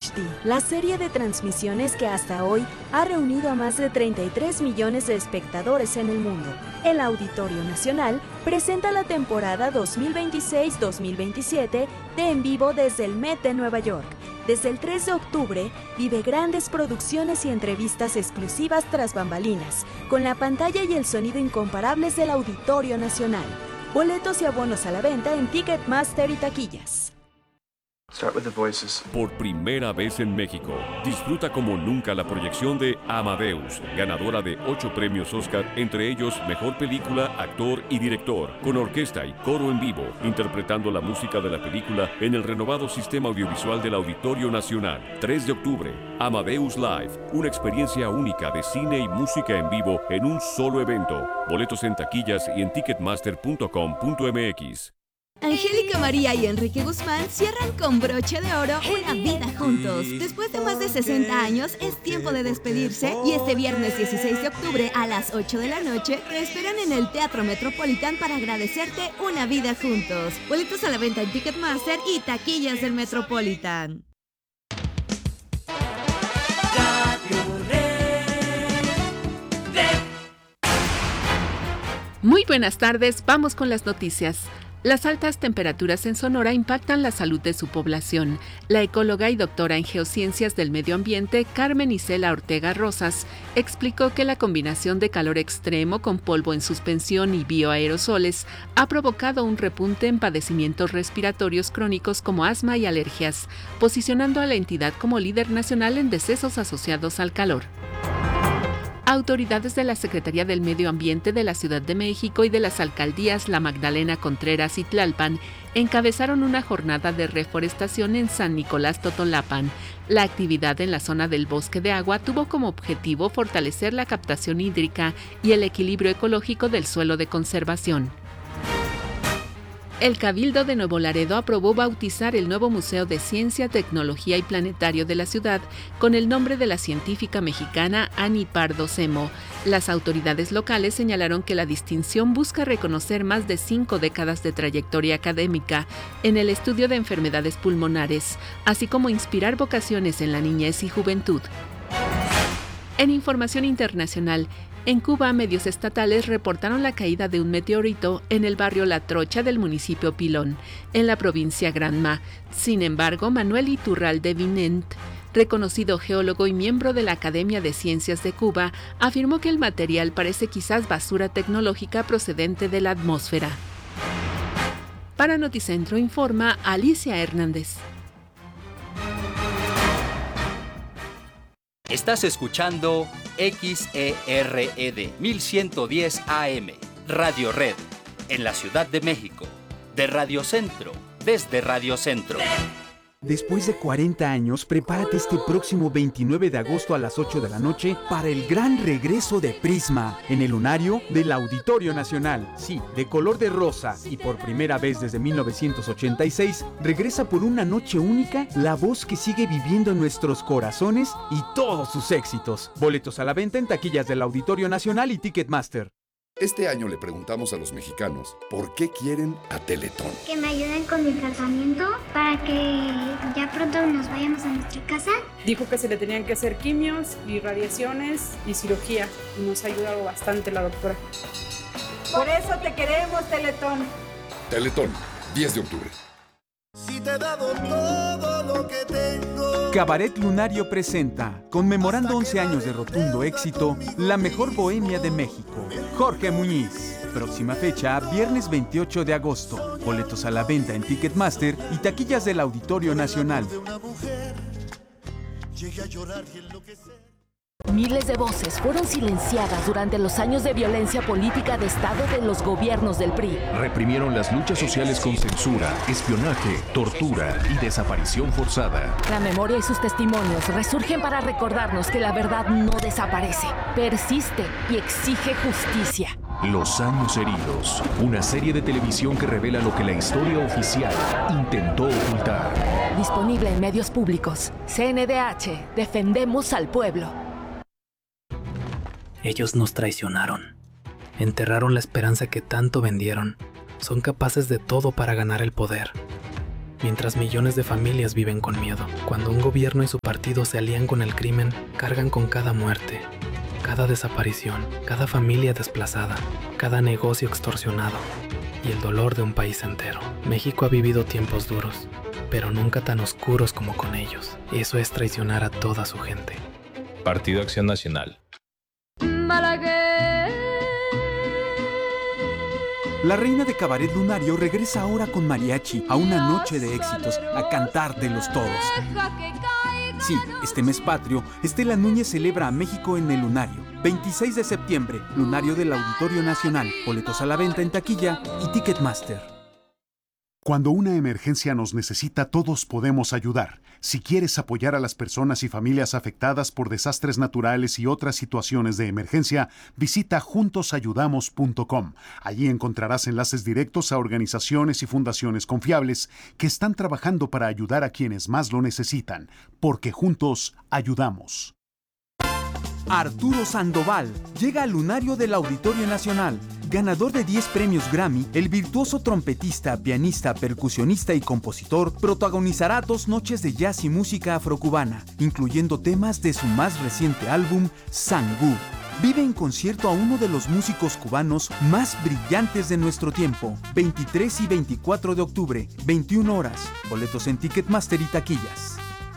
HD, la serie de transmisiones que hasta hoy ha reunido a más de 33 millones de espectadores en el mundo. El Auditorio Nacional presenta la temporada 2026-2027 de En Vivo desde el Met de Nueva York. Desde el 3 de octubre, vive grandes producciones y entrevistas exclusivas tras bambalinas, con la pantalla y el sonido incomparables del Auditorio Nacional. Boletos y abonos a la venta en Ticketmaster y taquillas. Por primera vez en México, disfruta como nunca la proyección de Amadeus, ganadora de 8 premios Oscar, entre ellos Mejor Película, Actor y Director, con orquesta y coro en vivo, interpretando la música de la película en el renovado sistema audiovisual del Auditorio Nacional. 3 de octubre, Amadeus Live, una experiencia única de cine y música en vivo en un solo evento. Boletos en taquillas y en ticketmaster.com.mx. Angélica María y Enrique Guzmán cierran con broche de oro una vida juntos. Después de más de 60 años, es tiempo de despedirse y este viernes 16 de octubre a las 8 de la noche te esperan en el Teatro Metropolitan para agradecerte una vida juntos. Boletos a la venta en Ticketmaster y taquillas del Metropolitan. Muy buenas tardes, vamos con las noticias. Las altas temperaturas en Sonora impactan la salud de su población. La ecóloga y doctora en geociencias del medio ambiente, Carmen Isela Ortega Rosas, explicó que la combinación de calor extremo con polvo en suspensión y bioaerosoles ha provocado un repunte en padecimientos respiratorios crónicos como asma y alergias, posicionando a la entidad como líder nacional en decesos asociados al calor. Autoridades de la Secretaría del Medio Ambiente de la Ciudad de México y de las alcaldías La Magdalena Contreras y Tlalpan encabezaron una jornada de reforestación en San Nicolás Totolapan. La actividad en la zona del bosque de agua tuvo como objetivo fortalecer la captación hídrica y el equilibrio ecológico del suelo de conservación. El Cabildo de Nuevo Laredo aprobó bautizar el nuevo Museo de Ciencia, Tecnología y Planetario de la ciudad con el nombre de la científica mexicana Annie Pardo Semo. Las autoridades locales señalaron que la distinción busca reconocer más de 5 décadas de trayectoria académica en el estudio de enfermedades pulmonares, así como inspirar vocaciones en la niñez y juventud. En información internacional, en Cuba, medios estatales reportaron la caída de un meteorito en el barrio La Trocha del municipio Pilón, en la provincia Granma. Sin embargo, Manuel Iturralde Vinent, reconocido geólogo y miembro de la Academia de Ciencias de Cuba, afirmó que el material parece quizás basura tecnológica procedente de la atmósfera. Para Noticentro informa Alicia Hernández. Estás escuchando XERED 1110 AM, Radio Red, en la Ciudad de México, de Radio Centro, desde Radio Centro. Después de 40 años, prepárate este próximo 29 de agosto a las 8 de la noche para el gran regreso de Prisma en el lunario del Auditorio Nacional. Sí, de color de rosa y por primera vez desde 1986, regresa por una noche única la voz que sigue viviendo en nuestros corazones y todos sus éxitos. Boletos a la venta en taquillas del Auditorio Nacional y Ticketmaster. Este año le preguntamos a los mexicanos por qué quieren a Teletón. Que me ayuden con mi tratamiento para que ya pronto nos vayamos a nuestra casa. Dijo que se le tenían que hacer quimios y radiaciones y cirugía y nos ha ayudado bastante la doctora. Por eso te queremos, Teletón. Teletón, 10 de octubre. Si te he dado todo lo que tengo. Cabaret Lunario presenta, conmemorando 11 años de rotundo éxito, la mejor bohemia de México, Jorge Muñiz. Próxima fecha, viernes 28 de agosto. Boletos a la venta en Ticketmaster y taquillas del Auditorio Nacional. Miles de voces fueron silenciadas durante los años de violencia política de Estado de los gobiernos del PRI. Reprimieron las luchas sociales con censura, espionaje, tortura y desaparición forzada. La memoria y sus testimonios resurgen para recordarnos que la verdad no desaparece, persiste y exige justicia. Los años heridos, una serie de televisión que revela lo que la historia oficial intentó ocultar. Disponible en medios públicos. CNDH, defendemos al pueblo. Ellos nos traicionaron. Enterraron la esperanza que tanto vendieron. Son capaces de todo para ganar el poder. mientras millones de familias viven con miedo. Cuando un gobierno y su partido se alían con el crimen, cargan con cada muerte, cada desaparición, cada familia desplazada, cada negocio extorsionado y el dolor de un país entero. México ha vivido tiempos duros, pero nunca tan oscuros como con ellos. Eso es traicionar a toda su gente. Partido Acción Nacional. La reina de cabaret lunario regresa ahora con mariachi a una noche de éxitos, a cantártelos todos. Sí, este mes patrio, Estela Núñez celebra a México en el Lunario. 26 de septiembre, Lunario del Auditorio Nacional. Boletos a la venta en taquilla y Ticketmaster. Cuando una emergencia nos necesita, todos podemos ayudar. Si quieres apoyar a las personas y familias afectadas por desastres naturales y otras situaciones de emergencia, visita juntosayudamos.com. Allí encontrarás enlaces directos a organizaciones y fundaciones confiables que están trabajando para ayudar a quienes más lo necesitan, porque juntos ayudamos. Arturo Sandoval llega al Lunario del Auditorio Nacional. Ganador de 10 premios Grammy, el virtuoso trompetista, pianista, percusionista y compositor protagonizará 2 noches de jazz y música afrocubana, incluyendo temas de su más reciente álbum, Sangú. Vive en concierto a uno de los músicos cubanos más brillantes de nuestro tiempo. 23 y 24 de octubre, 21 horas. Boletos en Ticketmaster y taquillas.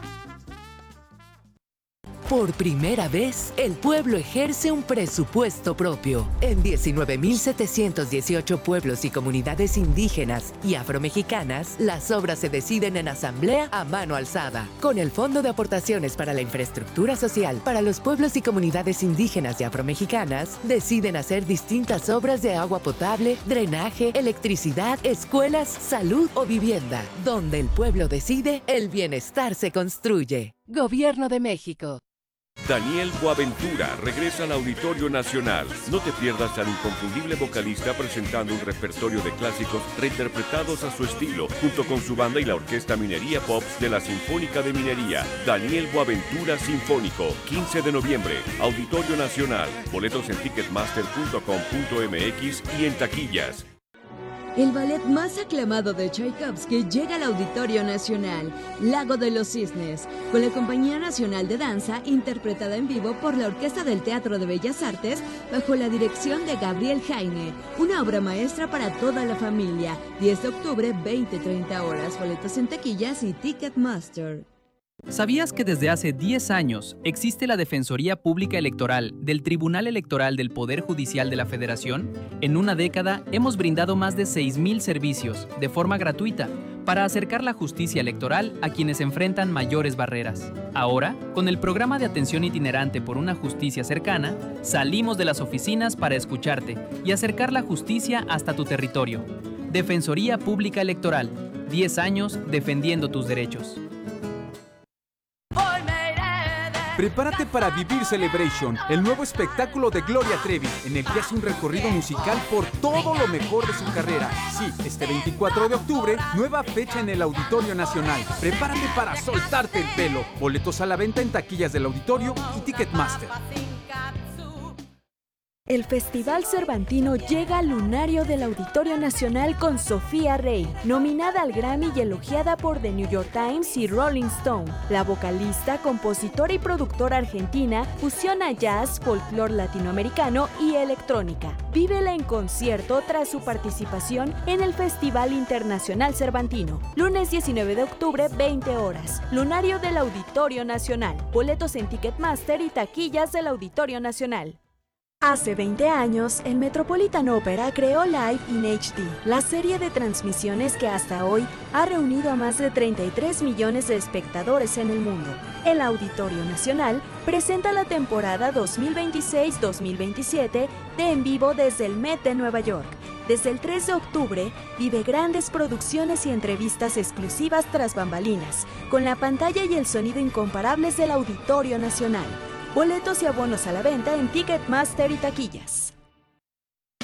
Por primera vez, el pueblo ejerce un presupuesto propio. En 19.718 pueblos y comunidades indígenas y afromexicanas, las obras se deciden en asamblea a mano alzada. Con el Fondo de Aportaciones para la Infraestructura Social para los pueblos y comunidades indígenas y afromexicanas, deciden hacer distintas obras de agua potable, drenaje, electricidad, escuelas, salud o vivienda. Donde el pueblo decide, el bienestar se construye. Gobierno de México. Daniel Boaventura regresa al Auditorio Nacional. No te pierdas al inconfundible vocalista presentando un repertorio de clásicos reinterpretados a su estilo, junto con su banda y la Orquesta Minería Pops de la Sinfónica de Minería. Daniel Boaventura Sinfónico, 15 de noviembre, Auditorio Nacional. Boletos en ticketmaster.com.mx y en taquillas. El ballet más aclamado de Tchaikovsky llega al Auditorio Nacional, Lago de los Cisnes, con la Compañía Nacional de Danza, interpretada en vivo por la Orquesta del Teatro de Bellas Artes, bajo la dirección de Gabriel Jaime. Una obra maestra para toda la familia. 10 de octubre, 20-30 horas. Boletos en taquillas y Ticketmaster. ¿Sabías que desde hace 10 años existe la Defensoría Pública Electoral del Tribunal Electoral del Poder Judicial de la Federación? En una década hemos brindado más de 6,000 servicios de forma gratuita para acercar la justicia electoral a quienes enfrentan mayores barreras. Ahora, con el programa de atención itinerante por una justicia cercana, salimos de las oficinas para escucharte y acercar la justicia hasta tu territorio. Defensoría Pública Electoral, 10 años defendiendo tus derechos. Prepárate para vivir Celebration, el nuevo espectáculo de Gloria Trevi, en el que hace un recorrido musical por todo lo mejor de su carrera. Sí, este 24 de octubre, nueva fecha en el Auditorio Nacional. Prepárate para soltarte el pelo. Boletos a la venta en taquillas del Auditorio y Ticketmaster. El Festival Cervantino llega al Lunario del Auditorio Nacional con Sofía Rey, nominada al Grammy y elogiada por The New York Times y Rolling Stone. La vocalista, compositora y productora argentina fusiona jazz, folclore latinoamericano y electrónica. Vívela en concierto tras su participación en el Festival Internacional Cervantino. Lunes 19 de octubre, 20 horas. Lunario del Auditorio Nacional. Boletos en Ticketmaster y taquillas del Auditorio Nacional. Hace 20 años, el Metropolitan Opera creó Live in HD, la serie de transmisiones que hasta hoy ha reunido a más de 33 millones de espectadores en el mundo. El Auditorio Nacional presenta la temporada 2026-2027 de En Vivo desde el Met de Nueva York. Desde el 3 de octubre, vive grandes producciones y entrevistas exclusivas tras bambalinas, con la pantalla y el sonido incomparables del Auditorio Nacional. Boletos y abonos a la venta en Ticketmaster y taquillas.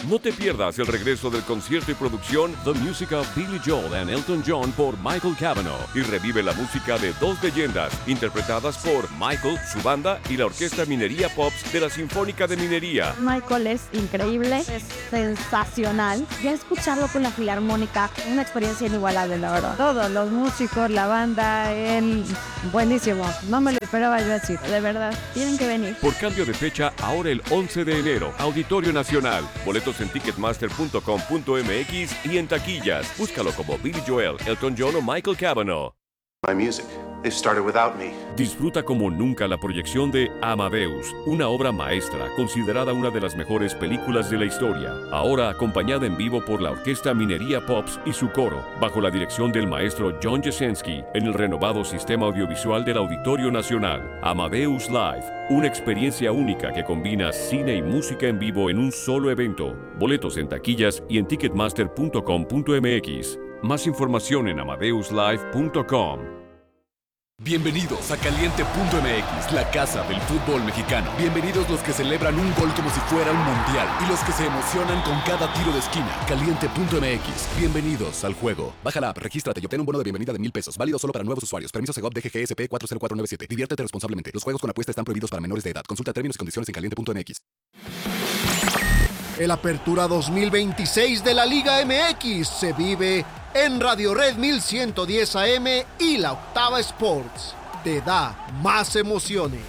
No te pierdas el regreso del concierto y producción The Music of Billy Joel and Elton John por Michael Cavanaugh y revive la música de dos leyendas interpretadas por Michael, su banda y la Orquesta Minería Pops de la Sinfónica de Minería. Michael es increíble, es sensacional. Ya escucharlo con la Filarmónica, una experiencia inigualable, la verdad. Todos los músicos, la banda, él, buenísimo. No me lo esperaba yo decir, de verdad. Tienen que venir. Por cambio de fecha, ahora el 11 de enero, Auditorio Nacional. Boletos en ticketmaster.com.mx y en taquillas. Búscalo como Billy Joel, Elton John o Michael Cavanaugh. My music. They started without me. Disfruta como nunca la proyección de Amadeus, una obra maestra considerada una de las mejores películas de la historia. Ahora acompañada en vivo por la Orquesta Minería Pops y su coro, bajo la dirección del maestro John Jasenski, en el renovado sistema audiovisual del Auditorio Nacional. Amadeus Live, una experiencia única que combina cine y música en vivo en un solo evento. Boletos en taquillas y en ticketmaster.com.mx. Más información en amadeuslive.com. Bienvenidos a Caliente.mx, la casa del fútbol mexicano. Bienvenidos los que celebran un gol como si fuera un mundial y los que se emocionan con cada tiro de esquina. Caliente.mx, bienvenidos al juego. Baja la app, regístrate y obtén un bono de bienvenida de $1,000. Válido solo para nuevos usuarios. Permiso Segov DGGSP 40497. Diviértete responsablemente. Los juegos con apuesta están prohibidos para menores de edad. Consulta términos y condiciones en Caliente.mx. El Apertura 2026 de la Liga MX se vive en Radio Red 1110 AM y la Octava Sports. Te da más emociones.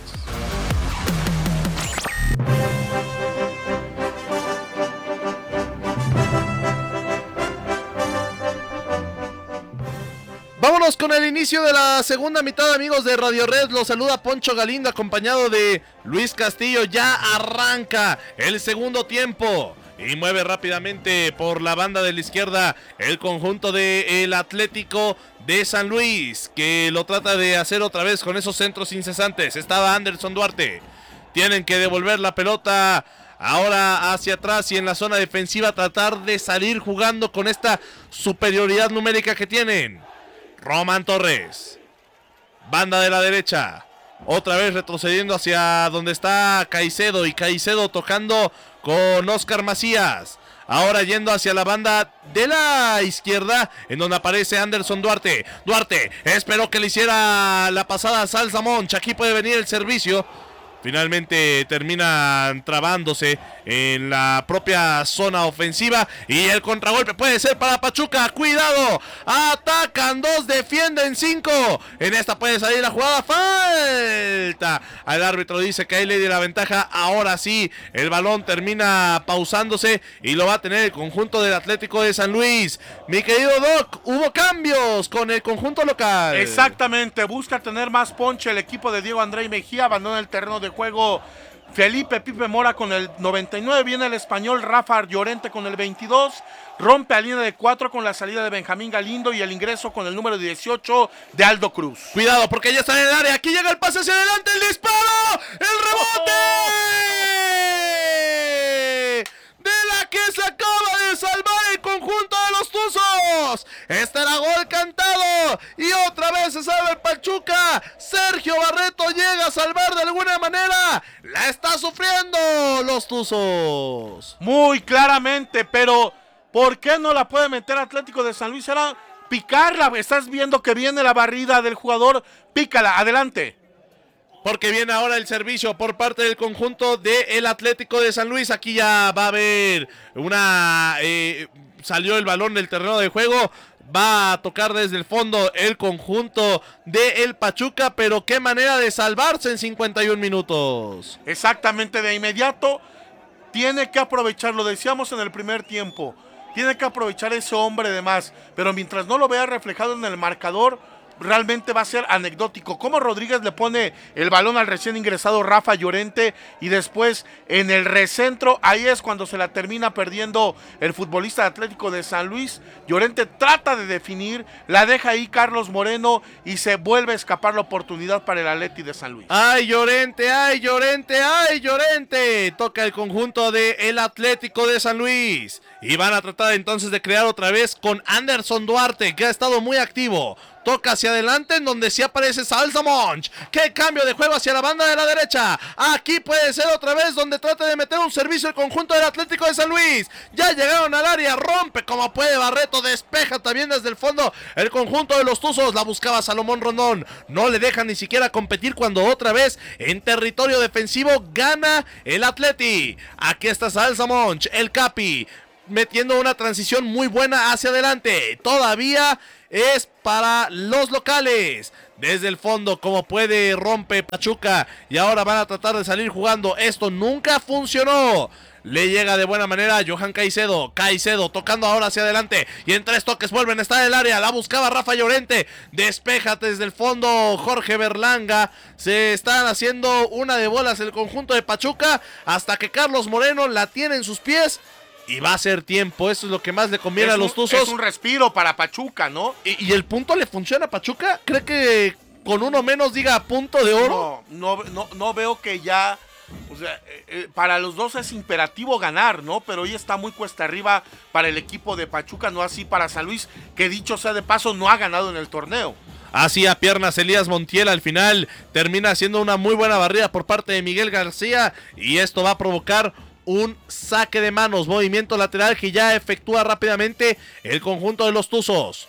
Vámonos con el inicio de la segunda mitad, amigos de Radio Red. Los saluda Poncho Galindo acompañado de Luis Castillo. Ya arranca el segundo tiempo y mueve rápidamente por la banda de la izquierda el conjunto del Atlético de San Luis, que lo trata de hacer otra vez con esos centros incesantes. Estaba Anderson Duarte. Tienen que devolver la pelota ahora hacia atrás y en la zona defensiva tratar de salir jugando con esta superioridad numérica que tienen. Román Torres, banda de la derecha, otra vez retrocediendo hacia donde está Caicedo, y Caicedo tocando con Oscar Macías. Ahora yendo hacia la banda de la izquierda, en donde aparece Anderson Duarte. Duarte esperó que le hiciera la pasada a Salsa Monch. Aquí puede venir el servicio. Finalmente terminan trabándose en la propia zona ofensiva. Y el contragolpe puede ser para Pachuca. ¡Cuidado! Atacan 2, defienden 5. En esta puede salir la jugada. ¡Falta! El árbitro dice que ahí le dio la ventaja. Ahora sí, el balón termina pausándose y lo va a tener el conjunto del Atlético de San Luis. Mi querido Doc, hubo cambios con el conjunto local. Exactamente, busca tener más ponche el equipo de Diego André Mejía. Abandona el terreno de juego Felipe Pipe Mora con el 99, viene el español Rafa Llorente con el 22, rompe a línea de 4 con la salida de Benjamín Galindo y el ingreso con el número 18 de Aldo Cruz. Cuidado porque ya está en el área, aquí llega el pase hacia adelante, el disparo, el rebote de la que se acaba de salvar el conjunto de los Tuzos. Este era gol cantado y otra vez se salva el Pachuca. Sergio Barreto llega a salvar de alguna manera. La está sufriendo los Tuzos. Muy claramente, pero ¿por qué no la puede meter Atlético de San Luis? Era picarla. Estás viendo que viene la barrida del jugador. Pícala, adelante. Porque viene ahora el servicio por parte del conjunto del Atlético de San Luis. Aquí ya va a haber una... salió el balón del terreno de juego. Va a tocar desde el fondo el conjunto de el Pachuca. Pero qué manera de salvarse en 51 minutos. Exactamente, de inmediato tiene que aprovechar. Lo decíamos en el primer tiempo. Tiene que aprovechar ese hombre de más. Pero mientras no lo vea reflejado en el marcador, realmente va a ser anecdótico. Como Rodríguez le pone el balón al recién ingresado Rafa Llorente y después en el recentro, ahí es cuando se la termina perdiendo el futbolista Atlético de San Luis. Llorente trata de definir, la deja ahí Carlos Moreno y se vuelve a escapar la oportunidad para el Atleti de San Luis. ¡Ay, Llorente! ¡Ay, Llorente! ¡Ay, Llorente! Toca el conjunto del Atlético de San Luis y van a tratar entonces de crear otra vez con Anderson Duarte, que ha estado muy activo. toca hacia adelante, en donde sí aparece Salsa Monch. ¡Qué cambio de juego hacia la banda de la derecha! Aquí puede ser otra vez donde trate de meter un servicio el conjunto del Atlético de San Luis. Ya llegaron al área, rompe como puede Barreto, despeja también desde el fondo el conjunto de los Tuzos. La buscaba Salomón Rondón, no le deja ni siquiera competir cuando otra vez en territorio defensivo gana el Atleti. Aquí está Salsa Monch, el Capi, metiendo una transición muy buena hacia adelante. Todavía es para los locales. Desde el fondo, como puede, rompe Pachuca. Y ahora van a tratar de salir jugando. Esto nunca funcionó. Le llega de buena manera a Johan Caicedo. Caicedo tocando ahora hacia adelante. Y en 3 toques vuelven a estar en el área. La buscaba Rafa Llorente. Despeja desde el fondo Jorge Berlanga. Se están haciendo una de bolas el conjunto de Pachuca. Hasta que Carlos Moreno la tiene en sus pies. Y va a ser tiempo, eso es lo que más le conviene a los Tuzos. Es un respiro para Pachuca, ¿no? ¿Y el punto le funciona a Pachuca? ¿Cree que con uno menos diga punto de oro? No veo que ya... O sea, para los dos es imperativo ganar, ¿no? Pero hoy está muy cuesta arriba para el equipo de Pachuca, no así para San Luis, que dicho sea de paso, no ha ganado en el torneo. Así a piernas Elías Montiel al final termina haciendo una muy buena barrida por parte de Miguel García. Y esto va a provocar un saque de manos, movimiento lateral que ya efectúa rápidamente el conjunto de los Tuzos.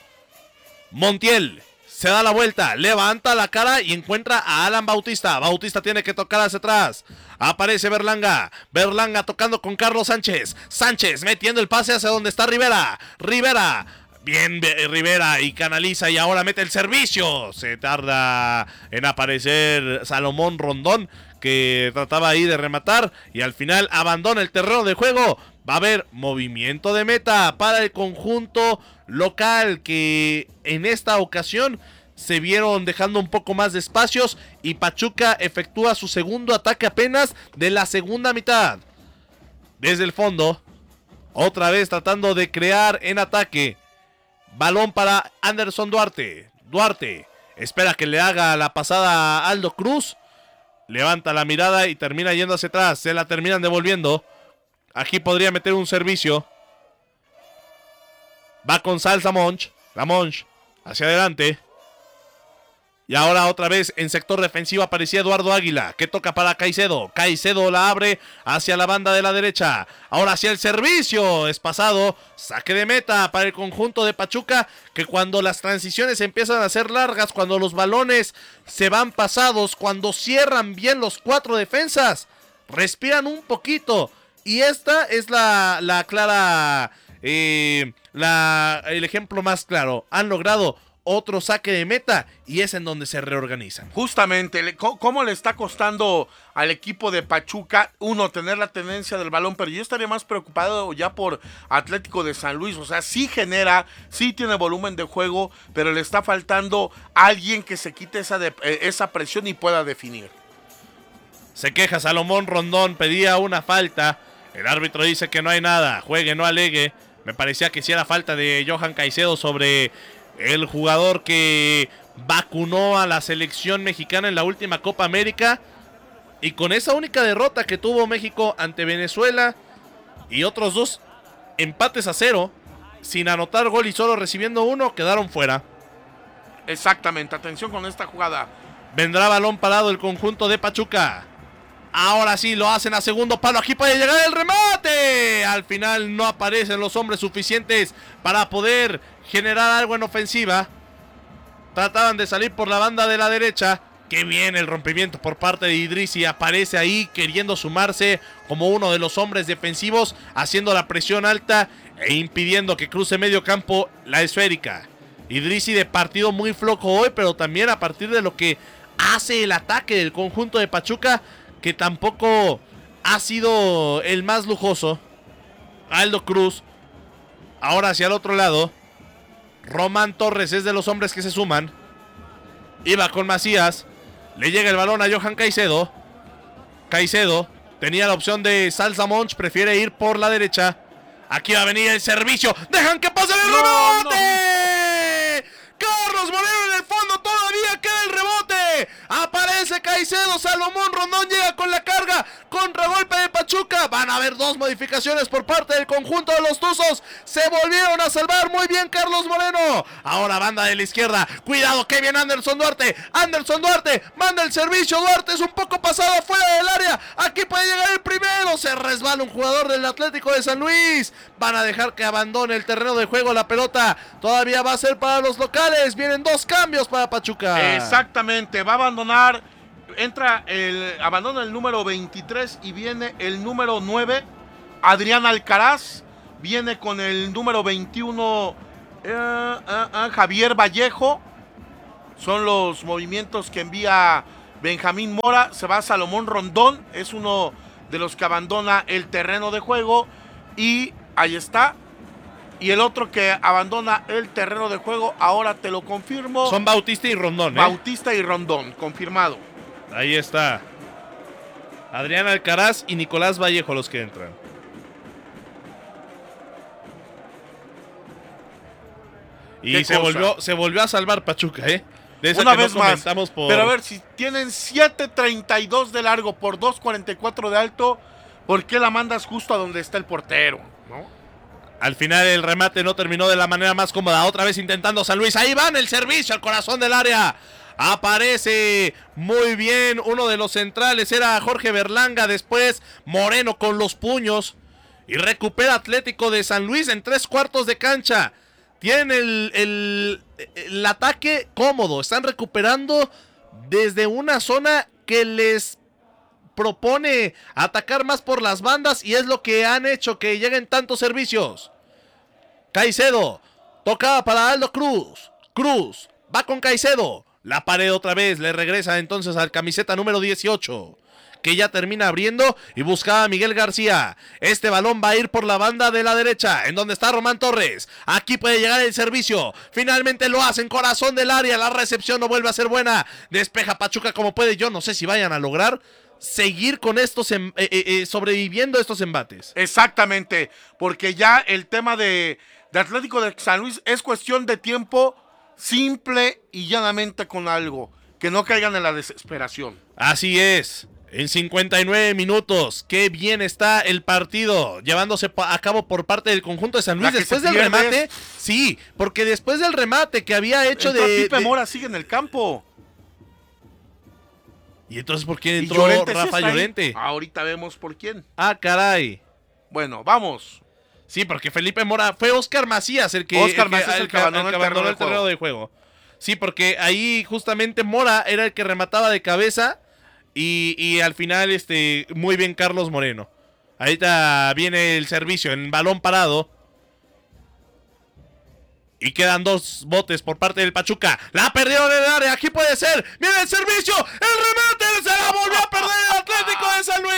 Montiel se da la vuelta, levanta la cara y encuentra a Alan Bautista. Bautista tiene que tocar hacia atrás. Aparece Berlanga. Berlanga tocando con Carlos Sánchez. Sánchez metiendo el pase hacia donde está Rivera. Rivera. Bien Rivera y canaliza y ahora mete el servicio. Se tarda en aparecer Salomón Rondón, que trataba ahí de rematar y al final abandona el terreno de juego. Va a haber movimiento de meta para el conjunto local, que en esta ocasión se vieron dejando un poco más de espacios y Pachuca efectúa su segundo ataque apenas de la segunda mitad. Desde el fondo, otra vez tratando de crear en ataque. Balón para Anderson Duarte. Duarte espera que le haga la pasada a Aldo Cruz. Levanta la mirada y termina yendo hacia atrás. Se la terminan devolviendo. Aquí podría meter un servicio. Va con Salsa Monch. La Monch hacia adelante. Y ahora otra vez en sector defensivo aparecía Eduardo Águila, que toca para Caicedo. Caicedo la abre hacia la banda de la derecha. Ahora hacia el servicio. Es pasado. Saque de meta para el conjunto de Pachuca, que cuando las transiciones empiezan a ser largas, cuando los balones se van pasados, cuando cierran bien los 4 defensas, respiran un poquito. Y esta es la clara... el ejemplo más claro. Han logrado otro saque de meta y es en donde se reorganizan. Justamente, ¿cómo le está costando al equipo de Pachuca, tener la tenencia del balón? Pero yo estaría más preocupado ya por Atlético de San Luis. O sea, sí genera, sí tiene volumen de juego, pero le está faltando alguien que se quite esa presión y pueda definir. Se queja Salomón Rondón, pedía una falta. El árbitro dice que no hay nada, juegue, no alegue. Me parecía que sí era falta de Johan Caicedo sobre el jugador que vacunó a la selección mexicana en la última Copa América. Y con esa única derrota que tuvo México ante Venezuela y otros 2 empates a 0, sin anotar gol y solo recibiendo 1, quedaron fuera. Exactamente, atención con esta jugada. Vendrá balón parado el conjunto de Pachuca. Ahora sí lo hacen a segundo palo. Aquí puede llegar el remate. Al final no aparecen los hombres suficientes para poder generar algo en ofensiva. Trataban de salir por la banda de la derecha. Qué bien el rompimiento por parte de Idrissi. Aparece ahí queriendo sumarse como uno de los hombres defensivos, haciendo la presión alta e impidiendo que cruce medio campo la esférica. Idrissi de partido muy flojo hoy, pero también a partir de lo que hace el ataque del conjunto de Pachuca, que tampoco ha sido el más lujoso. Aldo Cruz. Ahora hacia el otro lado. Román Torres es de los hombres que se suman. Iba con Macías. Le llega el balón a Johan Caicedo. Caicedo tenía la opción de Salsa Monch. Prefiere ir por la derecha. Aquí va a venir el servicio. ¡Dejan que pase el rebote! Carlos Moreno en el fondo. Todavía queda el rebote. Aparece Caicedo. Salomón Rondón llega con la carga. Contragolpe de Pachuca. Van a haber 2 modificaciones por parte del conjunto de los Tuzos. Se volvieron a salvar muy bien Carlos Moreno. Ahora banda de la izquierda. Cuidado que viene Anderson Duarte. Anderson Duarte manda el servicio. Duarte es un poco pasado fuera del área. Aquí puede llegar el primero. Se resbala un jugador del Atlético de San Luis. Van a dejar que abandone el terreno de juego. La pelota todavía va a ser para los locales. Vienen 2 cambios para Pachuca. Exactamente. Va a abandonar. Abandona el número 23 y viene el número 9, Adrián Alcaraz. Viene con el número 21, Javier Vallejo. Son los movimientos que envía Benjamín Mora. Se va Salomón Rondón, es uno de los que abandona el terreno de juego. Y ahí está. Y el otro que abandona el terreno de juego, ahora te lo confirmo. Son Bautista y Rondón. Bautista y Rondón, confirmado. Ahí está. Adrián Alcaraz y Nicolás Vallejo los que entran. Y se volvió a salvar Pachuca, ¿eh? De esa una que vez no más. Por... Pero a ver, si tienen 7.32 de largo por 2.44 de alto, ¿por qué la mandas justo a donde está el portero? ¿No? Al final el remate no terminó de la manera más cómoda. Otra vez intentando San Luis. Ahí van el servicio al corazón del área. Aparece muy bien uno de los centrales, era Jorge Berlanga, después Moreno con los puños y recupera Atlético de San Luis en 3/4 de cancha. Tienen el ataque cómodo, están recuperando desde una zona que les propone atacar más por las bandas y es lo que han hecho que lleguen tantos servicios. Caicedo, tocaba para Aldo Cruz, Cruz va con Caicedo. La pared otra vez, le regresa entonces al camiseta número 18, que ya termina abriendo y buscaba a Miguel García. Este balón va a ir por la banda de la derecha, en donde está Román Torres. Aquí puede llegar el servicio. Finalmente lo hacen, corazón del área. La recepción no vuelve a ser buena. Despeja Pachuca como puede. Yo no sé si vayan a lograr seguir con estos, sobreviviendo estos embates. Exactamente, porque ya el tema de Atlético de San Luis es cuestión de tiempo. Simple y llanamente con algo, que no caigan en la desesperación. Así es, en 59 minutos, qué bien está el partido, llevándose a cabo por parte del conjunto de San Luis después del remate. Sí, porque después del remate que había hecho Pipe Mora sigue en el campo. ¿Y entonces por quién entró Rafa Llorente? Ahorita vemos por quién. Ah, caray. Bueno, vamos. Sí, porque Felipe Mora, fue Oscar Macías el que abandonó el terreno de juego. Sí, porque ahí justamente Mora era el que remataba de cabeza y al final muy bien Carlos Moreno. Ahorita viene el servicio en balón parado. Y quedan 2 botes por parte del Pachuca. La perdieron en el área, aquí puede ser. ¡Viene el servicio! ¡El remate! ¡Se la volvió a perder el Atlético de San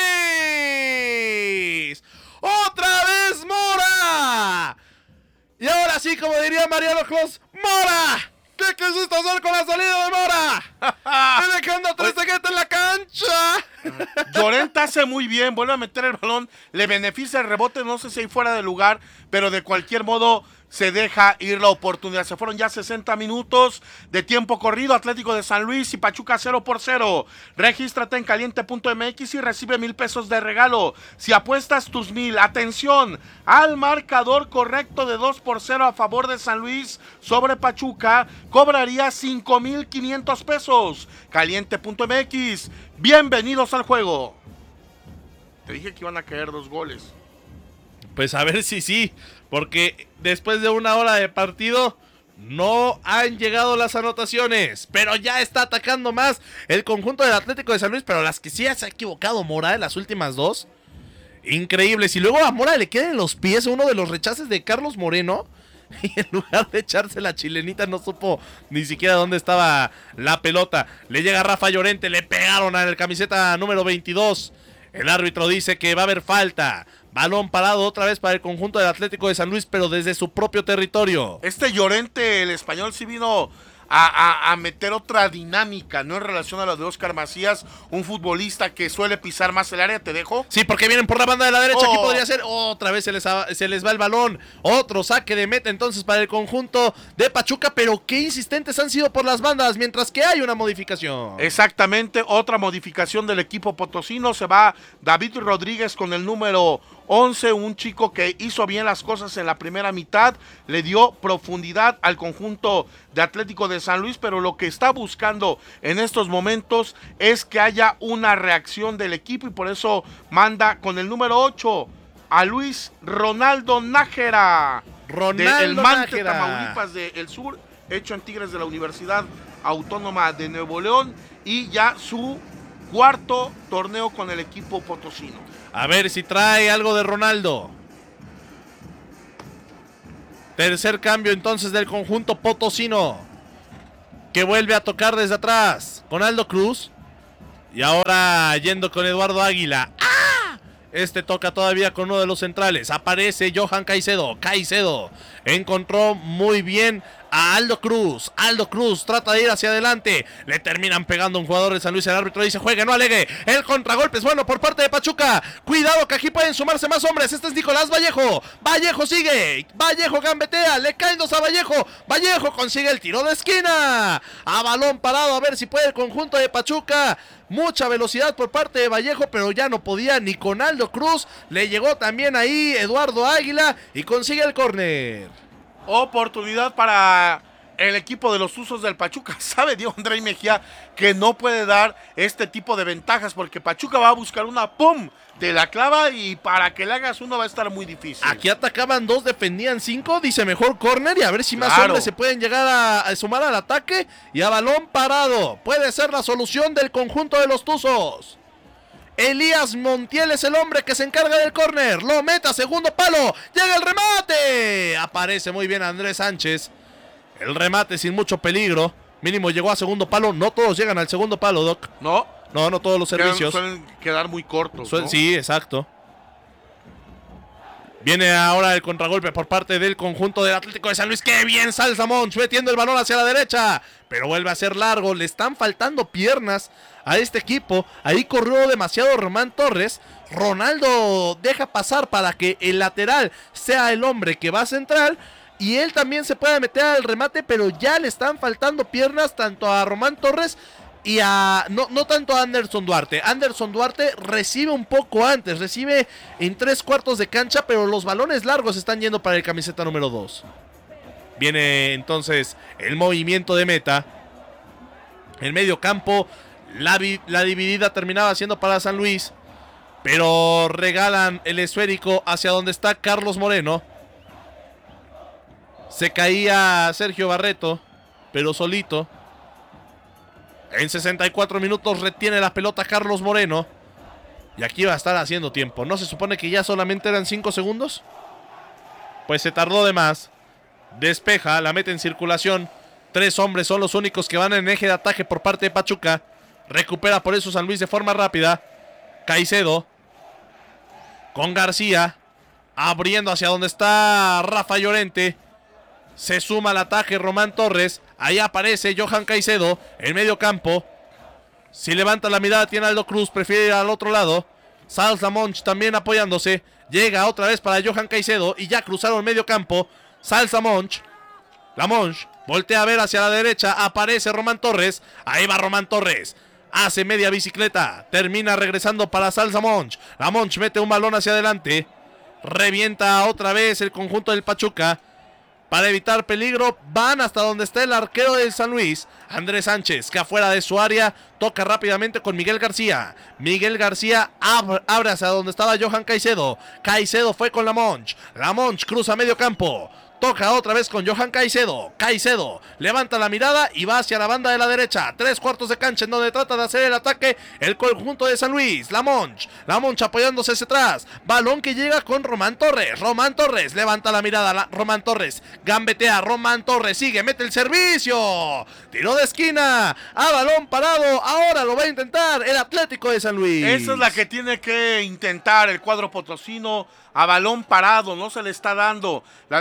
Luis! ¡Otra vez Mora! Y ahora sí, como diría Mariano Clos, ¡Mora! ¿Qué quisiste hacer con la salida de Mora? Dejando a Trezeguet en la cancha. Llorente hace muy bien, vuelve a meter el balón, le beneficia el rebote, no sé si hay fuera de lugar, pero de cualquier modo se deja ir la oportunidad. Se fueron ya 60 minutos de tiempo corrido. Atlético de San Luis y Pachuca 0-0. Regístrate en caliente.mx y recibe 1,000 pesos de regalo. Si apuestas tus 1,000, atención, al marcador correcto de 2-0 a favor de San Luis sobre Pachuca, cobraría 5,500 pesos. Caliente.mx, bienvenidos al juego. Te dije que iban a caer 2 goles. Pues a ver si sí, porque después de 1 hora de partido no han llegado las anotaciones, pero ya está atacando más el conjunto del Atlético de San Luis, pero las que sí se ha equivocado Mora en las últimas 2, increíbles. Y luego a Mora le queda en los pies uno de los rechaces de Carlos Moreno, y en lugar de echarse la chilenita no supo ni siquiera dónde estaba la pelota. Le llega Rafa Llorente, le pegaron a la camiseta número 22. El árbitro dice que va a haber falta. Balón parado otra vez para el conjunto del Atlético de San Luis, pero desde su propio territorio. Llorente, el español, sí vino a meter otra dinámica, ¿no? En relación a lo de Oscar Macías, un futbolista que suele pisar más el área, ¿te dejo? Sí, porque vienen por la banda de la derecha, aquí podría ser, otra vez se les va el balón, otro saque de meta entonces para el conjunto de Pachuca, pero qué insistentes han sido por las bandas, mientras que hay una modificación. Exactamente, otra modificación del equipo potosino, se va David Rodríguez con el número 11, un chico que hizo bien las cosas en la primera mitad, le dio profundidad al conjunto de Atlético de San Luis, pero lo que está buscando en estos momentos es que haya una reacción del equipo y por eso manda con el número 8 a Luis Ronaldo Nájera, del Mante, Tamaulipas del Sur, hecho en Tigres de la Universidad Autónoma de Nuevo León y ya su cuarto torneo con el equipo potosino. A ver si trae algo de Ronaldo. Tercer cambio entonces del conjunto potosino, que vuelve a tocar desde atrás con Aldo Cruz. Y ahora yendo con Eduardo Águila. ¡Ah! Este toca todavía con uno de los centrales. Aparece Johan Caicedo. Caicedo encontró muy bien a Aldo Cruz. Aldo Cruz trata de ir hacia adelante. Le terminan pegando un jugador de San Luis. El árbitro dice: juegue, no alegue. El contragolpe es bueno por parte de Pachuca. Cuidado que aquí pueden sumarse más hombres. Este es Nicolás Vallejo. Vallejo sigue. Vallejo gambetea. Le caen dos a Vallejo. Vallejo consigue el tiro de esquina. A balón parado. A ver si puede el conjunto de Pachuca. Mucha velocidad por parte de Vallejo, pero ya no podía ni con Aldo Cruz. Le llegó también ahí Eduardo Águila y consigue el córner. Oportunidad para el equipo de los Tuzos del Pachuca. Sabe Diego André Mejía que no puede dar este tipo de ventajas porque Pachuca va a buscar una ¡pum! Te la clava y para que le hagas uno va a estar muy difícil. Aquí atacaban dos, defendían 5, dice mejor córner y a ver si más hombres se pueden llegar a sumar al ataque. Y a balón parado puede ser la solución del conjunto de los Tuzos. Elías Montiel es el hombre que se encarga del córner. Lo mete a segundo palo. Llega el remate. Aparece muy bien Andrés Sánchez. El remate sin mucho peligro. Mínimo llegó a segundo palo. No todos llegan al segundo palo, Doc. No todos los servicios. Suelen quedar muy cortos, ¿no? Sí, exacto. Viene ahora el contragolpe por parte del conjunto del Atlético de San Luis. ¡Qué bien Salsa Monch! Metiendo el balón hacia la derecha. Pero vuelve a ser largo. Le están faltando piernas a este equipo. Ahí corrió demasiado Román Torres. Ronaldo deja pasar para que el lateral sea el hombre que va a central. Y él también se puede meter al remate. Pero ya le están faltando piernas tanto a Román Torres y no tanto a Anderson Duarte. Anderson Duarte recibe un poco antes, recibe en 3/4 de cancha, pero los balones largos están yendo para el camiseta número 2. Viene entonces el movimiento de meta. El medio campo, la dividida terminaba siendo para San Luis, pero regalan el esférico hacia donde está Carlos Moreno. Se caía Sergio Barreto, pero solito. En 64 minutos retiene la pelota Carlos Moreno. Y aquí va a estar haciendo tiempo. ¿No se supone que ya solamente eran 5 segundos? Pues se tardó de más. Despeja, la mete en circulación. 3 hombres son los únicos que van en eje de ataque por parte de Pachuca. Recupera por eso San Luis de forma rápida. Caicedo. Con García. Abriendo hacia donde está Rafa Llorente. Se suma al ataque Román Torres. Ahí aparece Johan Caicedo en medio campo. Si levanta la mirada tiene Aldo Cruz. Prefiere ir al otro lado. Salsa Monch también apoyándose. Llega otra vez para Johan Caicedo. Y ya cruzaron medio campo. Salsa Monch. La Monch voltea a ver hacia la derecha. Aparece Román Torres. Ahí va Román Torres. Hace media bicicleta. Termina regresando para Salsa Monch. La Monch mete un balón hacia adelante. Revienta otra vez el conjunto del Pachuca. Para evitar peligro, van hasta donde está el arquero del San Luis, Andrés Sánchez, que afuera de su área toca rápidamente con Miguel García. Miguel García abre hacia donde estaba Johan Caicedo. Caicedo fue con la Monch cruza medio campo. Toca otra vez con Johan Caicedo. Caicedo levanta la mirada y va hacia la banda de la derecha. 3/4 de cancha en donde trata de hacer el ataque el conjunto de San Luis. La Monch apoyándose hacia atrás. Balón que llega con Román Torres. Román Torres levanta la mirada. Román Torres gambetea. Román Torres sigue, mete el servicio. Tiro de esquina. A balón parado. Ahora lo va a intentar el Atlético de San Luis. Esa es la que tiene que intentar el cuadro potosino. A balón parado. No se le está dando. La desesperación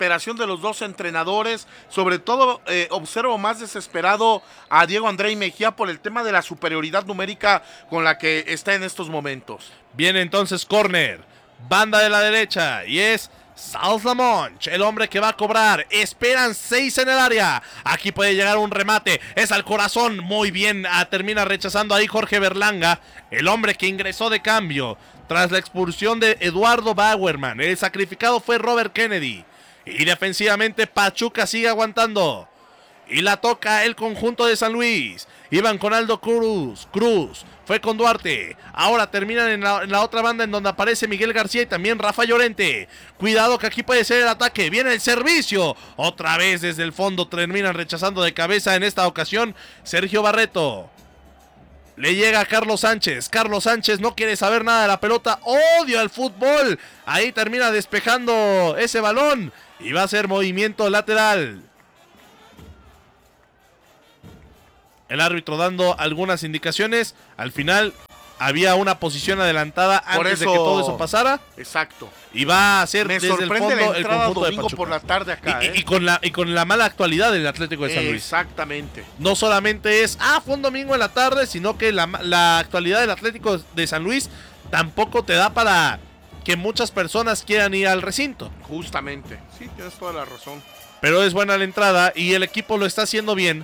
desesperación de los dos entrenadores. Sobre todo observo más desesperado a Diego André Mejía por el tema de la superioridad numérica con la que está en estos momentos. Viene entonces córner, banda de la derecha, y es Salzamonch, el hombre que va a cobrar. Esperan 6 en el área. Aquí puede llegar un remate. Es al corazón. Muy bien. Termina rechazando ahí Jorge Berlanga, el hombre que ingresó de cambio tras la expulsión de Eduardo Bauerman. El sacrificado fue Robert Kennedy. Y defensivamente Pachuca sigue aguantando. Y la toca el conjunto de San Luis. Iban con Aldo Cruz. Fue con Duarte. Ahora terminan en la otra banda, en donde aparece Miguel García y también Rafa Llorente. Cuidado que aquí puede ser el ataque. Viene el servicio. Otra vez desde el fondo terminan rechazando de cabeza en esta ocasión Sergio Barreto. Le llega a Carlos Sánchez. Carlos Sánchez no quiere saber nada de la pelota. Odio al fútbol. Ahí termina despejando ese balón. Y va a ser movimiento lateral. El árbitro dando algunas indicaciones. Al final había una posición adelantada antes de que todo eso pasara. Exacto. Y va a ser desde el fondo la el conjunto de Pachuca. Por la tarde acá, y con la mala actualidad del Atlético de San Luis. Exactamente. No solamente es, fue un domingo en la tarde, sino que la actualidad del Atlético de San Luis tampoco te da para que muchas personas quieran ir al recinto. Justamente. Sí, tienes toda la razón. Pero es buena la entrada y el equipo lo está haciendo bien.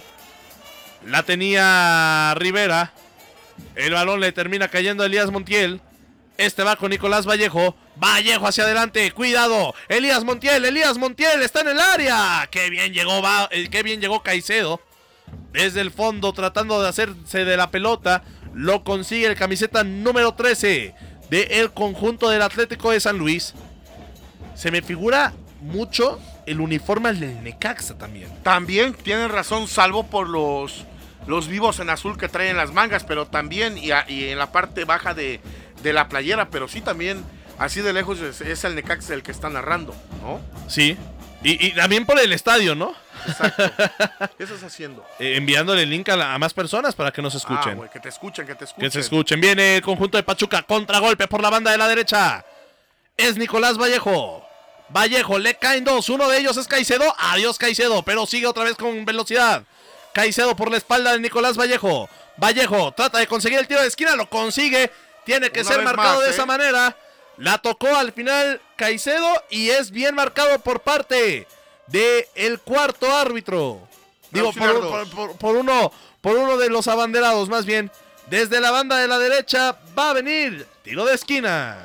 La tenía Rivera. El balón le termina cayendo a Elías Montiel. Este va con Nicolás Vallejo. Vallejo hacia adelante. Cuidado. Elías Montiel está en el área. Qué bien llegó Caicedo. Desde el fondo tratando de hacerse de la pelota. Lo consigue el camiseta número 13 del conjunto del Atlético de San Luis. Se me figura mucho el uniforme del Necaxa también. También tienen razón, salvo por los vivos en azul que traen las mangas, pero también y en la parte baja de la playera, pero sí también así de lejos es el Necaxa el que está narrando, ¿no? Sí, y también por el estadio, ¿no? Exacto. ¿Qué estás haciendo? Enviándole el link a más personas para que nos escuchen. Güey, que te escuchen. Que se escuchen. Viene el conjunto de Pachuca, contragolpe por la banda de la derecha. Es Nicolás Vallejo. Le caen dos, uno de ellos es Caicedo. Adiós Caicedo, pero sigue otra vez con velocidad. Caicedo por la espalda de Nicolás Vallejo. Vallejo trata de conseguir el tiro de esquina, lo consigue. Tiene que ser marcado de esa manera. La tocó al final Caicedo y es bien marcado por parte del cuarto árbitro. Digo, por uno de los abanderados, más bien. Desde la banda de la derecha va a venir tiro de esquina.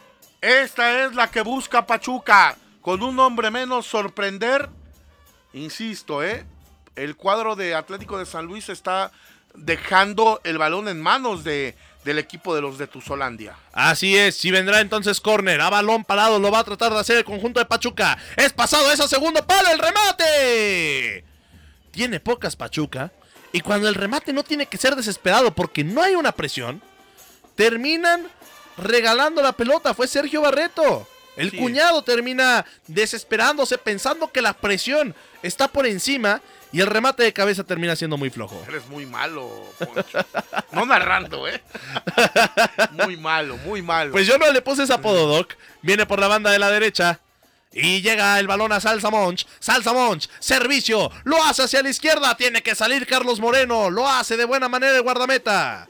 Esta es la que busca Pachuca. Con un hombre menos sorprender. Insisto, el cuadro de Atlético de San Luis está dejando el balón en manos del equipo de los de Tuzolandia. Así es, si vendrá entonces córner, a balón parado lo va a tratar de hacer el conjunto de Pachuca. Es pasado ese segundo palo, el remate. Tiene pocas Pachuca, y cuando el remate no tiene que ser desesperado porque no hay una presión, terminan regalando la pelota. Fue Sergio Barreto. El cuñado termina desesperándose pensando que la presión está por encima y el remate de cabeza termina siendo muy flojo. Eres muy malo, Poncho. No narrando, Muy malo. Pues yo no le puse ese apodo, Doc. Viene por la banda de la derecha y llega el balón a Salzamonch. Servicio, lo hace hacia la izquierda. Tiene que salir Carlos Moreno. Lo hace de buena manera el guardameta.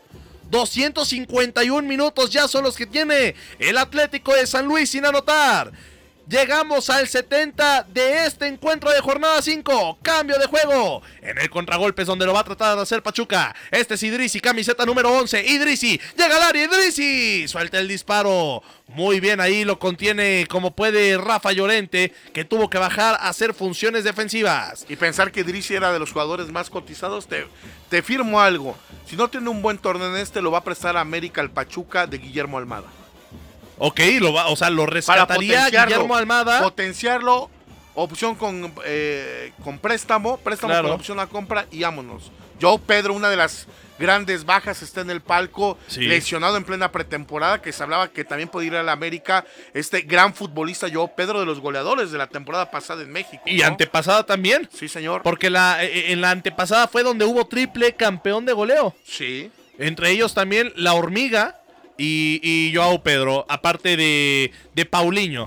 251 minutos ya son los que tiene el Atlético de San Luis sin anotar. Llegamos al 70 de este encuentro de jornada 5. Cambio de juego. En el contragolpe es donde lo va a tratar de hacer Pachuca. Este es Idrisi, camiseta número 11. Idrisi, llega al área, Idrisi. Suelta el disparo. Muy bien, ahí lo contiene como puede Rafa Llorente, que tuvo que bajar a hacer funciones defensivas. Y pensar que Idrisi era de los jugadores más cotizados, te firmo algo. Si no tiene un buen torneo en lo va a prestar a América al Pachuca de Guillermo Almada. Ok, lo rescataría Guillermo Almada. Potenciarlo, opción con préstamo claro, con opción a compra y vámonos. Joao Pedro, una de las grandes bajas, está en el palco, lesionado en plena pretemporada, que se hablaba que también podía ir a la América, este gran futbolista Joao Pedro, de los goleadores de la temporada pasada en México. Y ¿no? Antepasada también. Sí, señor. Porque en la antepasada fue donde hubo triple campeón de goleo. Sí. Entre ellos también La Hormiga y Joao Pedro, aparte de Paulinho,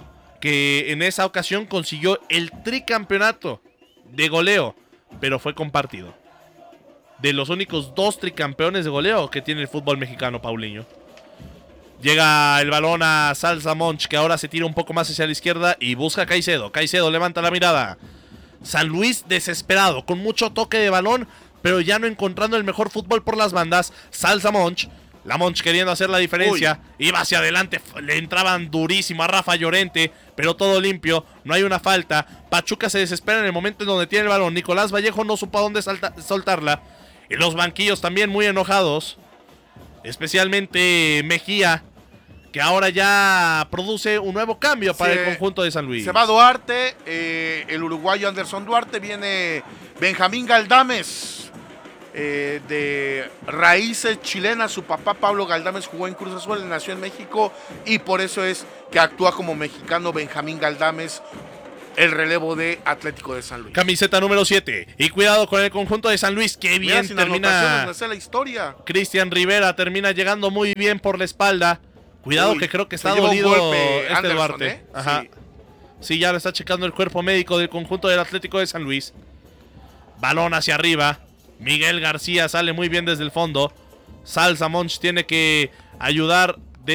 que en esa ocasión consiguió el tricampeonato de goleo, pero fue compartido. De los únicos 2 tricampeones de goleo que tiene el fútbol mexicano, Paulinho. Llega el balón a Salsa Monch, que ahora se tira un poco más hacia la izquierda y busca a Caicedo. Caicedo levanta la mirada. San Luis desesperado, con mucho toque de balón, pero ya no encontrando el mejor fútbol por las bandas. Salsa Monch. La Monch queriendo hacer la diferencia. Iba hacia adelante, le entraban durísimo a Rafa Llorente, pero todo limpio, no hay una falta. Pachuca se desespera en el momento en donde tiene el balón. Nicolás Vallejo no supo a dónde soltarla. Y los banquillos también muy enojados. Especialmente Mejía, que ahora ya produce un nuevo cambio para el conjunto de San Luis. Se va Duarte, el uruguayo Anderson Duarte, viene Benjamín Galdames, de raíces chilenas. Su papá Pablo Galdames jugó en Cruz Azul, nació en México y por eso es que actúa como mexicano Benjamín Galdames, el relevo de Atlético de San Luis. Camiseta número 7. Y cuidado con el conjunto de San Luis. Qué bien termina. La historia. Cristian Rivera termina llegando muy bien por la espalda. Cuidado, que creo que está dolido Anderson, Duarte. Ajá. Sí, ya lo está checando el cuerpo médico del conjunto del Atlético de San Luis. Balón hacia arriba. Miguel García sale muy bien desde el fondo. Salsa Monch tiene que ayudar